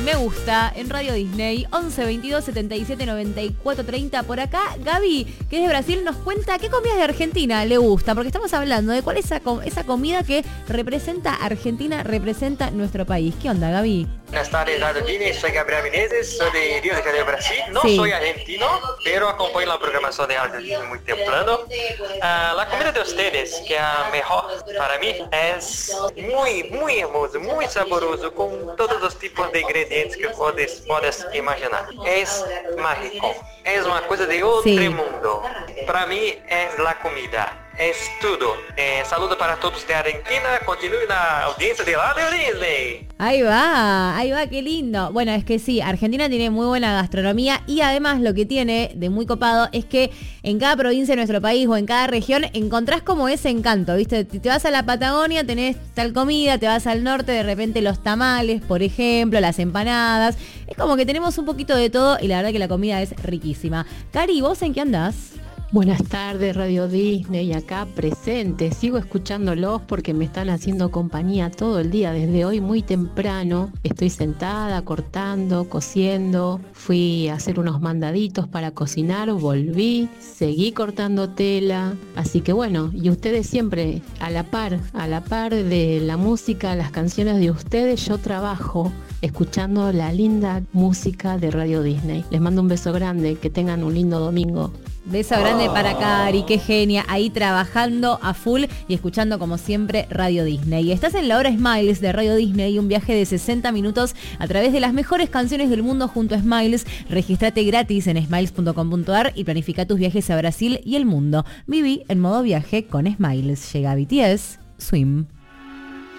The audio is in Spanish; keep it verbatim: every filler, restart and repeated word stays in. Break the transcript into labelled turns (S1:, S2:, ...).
S1: Me Gusta en Radio Disney, once veintidós setenta y siete noventa y cuatro treinta. Por acá, Gaby, que es de Brasil, nos cuenta qué comidas de Argentina le gusta, porque estamos hablando de cuál es esa, esa comida que representa Argentina, representa nuestro país. ¿Qué onda, Gaby?
S2: Buenas tardes, Radio Disney, soy Gabriel Menezes, soy de Río de Janeiro, Brasil. No
S1: sí.
S2: soy argentino, pero acompaño la programación de Radio Disney muy temprano. Uh, la comida de ustedes, que es mejor para mí, es muy, muy hermoso, muy saboroso, con todos los tipos de ingredientes que puedes, puedes imaginar. Es mágico, es una cosa de otro
S1: sí.
S2: mundo. Para mí es la comida. Es todo. Eh, saludo para todos de Argentina. Continúen la audiencia de Radio Disney.
S1: Ahí va, ahí va, qué lindo. Bueno, es que sí, Argentina tiene muy buena gastronomía y además lo que tiene de muy copado es que en cada provincia de nuestro país o en cada región encontrás como ese encanto, ¿viste? Te vas a la Patagonia, tenés tal comida, te vas al norte, de repente los tamales, por ejemplo, las empanadas. Es como que tenemos un poquito de todo y la verdad que la comida es riquísima. Cari, ¿vos en qué andás?
S3: Buenas tardes, Radio Disney, acá presente. Sigo escuchándolos porque me están haciendo compañía todo el día, desde hoy muy temprano. Estoy sentada, cortando, cosiendo. Fui a hacer unos mandaditos para cocinar, volví, seguí cortando tela. Así que bueno, y ustedes siempre a la par, a la par de la música, las canciones de ustedes, yo trabajo escuchando la linda música de Radio Disney. Les mando un beso grande, que tengan un lindo domingo.
S1: Beso grande para Cari, qué genia, ahí trabajando a full y escuchando como siempre Radio Disney. Estás en la hora Smiles de Radio Disney, un viaje de sesenta minutos a través de las mejores canciones del mundo junto a Smiles. Regístrate gratis en smiles punto com punto a r y planifica tus viajes a Brasil y el mundo. Viví en modo viaje con Smiles. Llega B T S, Swim.